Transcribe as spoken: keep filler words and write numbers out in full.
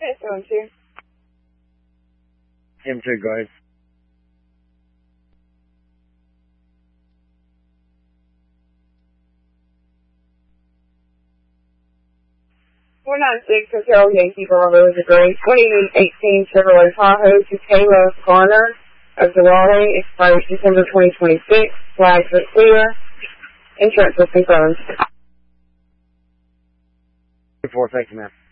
Yes, M two. M two, go ahead. four nine six Hotel Yankee Bravo is a gray twenty eighteen Chevrolet Tahoe to Kayla Garner of Raleigh, expires December twenty twenty-six, flags are clear, insurance is confirmed. Four, thank you, ma'am.